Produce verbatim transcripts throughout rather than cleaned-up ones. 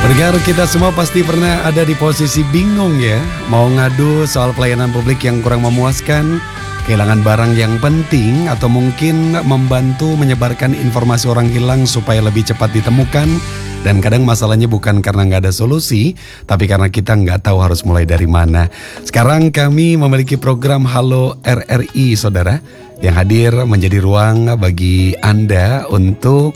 Pendengar, kita semua pasti pernah ada di posisi bingung ya, mau ngadu soal pelayanan publik yang kurang memuaskan, kehilangan barang yang penting, atau mungkin membantu menyebarkan informasi orang hilang supaya lebih cepat ditemukan. Dan kadang masalahnya bukan karena nggak ada solusi, tapi karena kita nggak tahu harus mulai dari mana. Sekarang kami memiliki program Halo R R I, saudara, yang hadir menjadi ruang bagi Anda untuk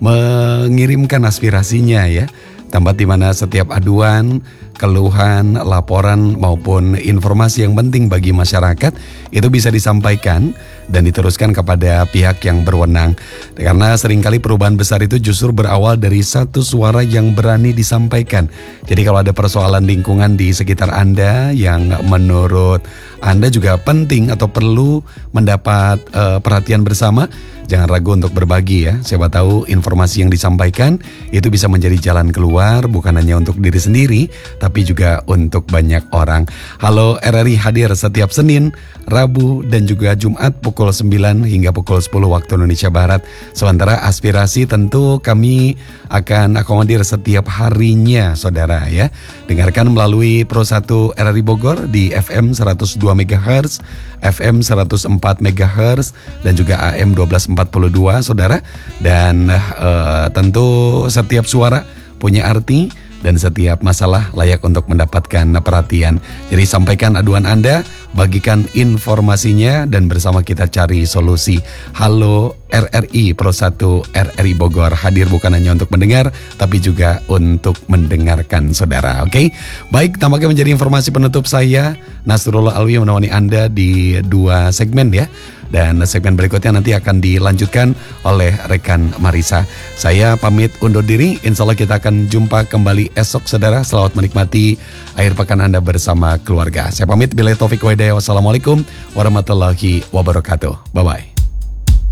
mengirimkan aspirasinya ya. Tempat di mana setiap aduan, keluhan, laporan maupun informasi yang penting bagi masyarakat itu bisa disampaikan dan diteruskan kepada pihak yang berwenang. Karena seringkali perubahan besar itu justru berawal dari satu suara yang berani disampaikan. Jadi kalau ada persoalan lingkungan di sekitar Anda yang menurut Anda juga penting atau perlu mendapat uh, perhatian bersama, jangan ragu untuk berbagi ya. Siapa tahu informasi yang disampaikan itu bisa menjadi jalan keluar, bukan hanya untuk diri sendiri, tapi juga untuk banyak orang. Halo R R I hadir setiap Senin, Rabu, dan juga Jumat pukul sembilan hingga pukul sepuluh waktu Indonesia Barat. Sementara aspirasi tentu kami akan akomodir setiap harinya, saudara ya. Dengarkan melalui Pro satu R R I Bogor di F M seratus dua megahertz, F M seratus empat megahertz, dan juga A M dua belas empat puluh dua, saudara. Dan uh, tentu setiap suara punya arti dan setiap masalah layak untuk mendapatkan perhatian. Jadi sampaikan aduan Anda, bagikan informasinya, dan bersama kita cari solusi. Halo R R I Pro satu R R I Bogor hadir bukan hanya untuk mendengar, tapi juga untuk mendengarkan, saudara. Oke, baik, tampaknya menjadi informasi penutup saya, Nasrullah Alwi, menemani Anda di dua segmen ya. Dan segmen berikutnya nanti akan dilanjutkan oleh rekan Marisa. Saya pamit undur diri, insya Allah kita akan jumpa kembali esok, saudara. Selamat menikmati akhir pekan Anda bersama keluarga. Saya pamit, billahi taufik wa hidayah. Wassalamualaikum warahmatullahi wabarakatuh. Bye-bye.